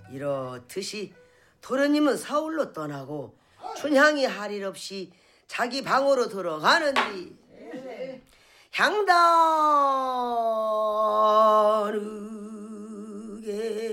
이렇듯이 도련님은 서울로 떠나고 춘향이 할 일 없이 자기 방으로 들어가는디 향단으게